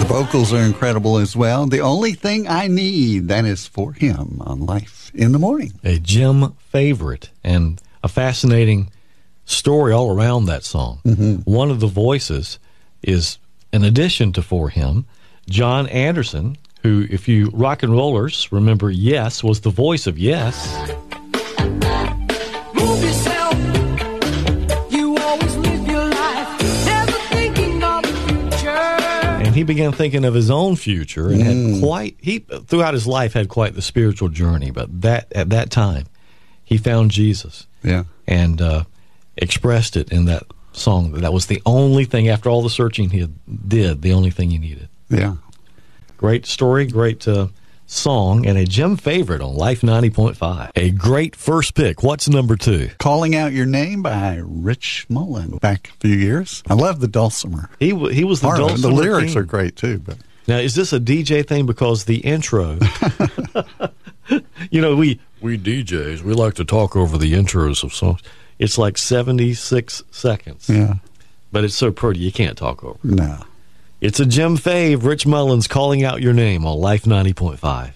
vocals are incredible as well. The only thing I need, that is For Him on Life in the Morning. A Jim favorite, and a fascinating story all around that song. Mm-hmm. One of the voices is, in addition to For Him, John Anderson, who, if you rock and rollers remember Yes, was the voice of Yes. Move yourself. You always live your life, never thinking of the future. And he began thinking of his own future, and had throughout his life had quite the spiritual journey. But at that time, he found Jesus, and expressed it in that song. That was the only thing, after all the searching he did, the only thing he needed. Yeah. Great story, great song, and a Jim favorite on Life 90.5. A great first pick. What's number 2? Calling Out Your Name by Rich Mullin. Back a few years. I love the dulcimer. He was the dulcimer. The lyrics king. are great too. But now, is this a DJ thing? Because the intro, we DJs, we like to talk over the intros of songs. It's like 76 seconds. Yeah. But it's so pretty, you can't talk over it. No. It's a Jim fave. Rich Mullin's Calling Out Your Name on Life 90.5.